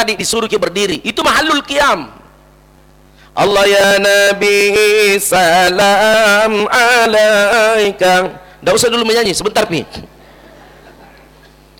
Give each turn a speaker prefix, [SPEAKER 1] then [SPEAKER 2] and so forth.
[SPEAKER 1] tadi disuruh kita berdiri. Itu mahallul qiyam. Allah ya Nabi salam alaika. Tidak usah dulu menyanyi, sebentar nih.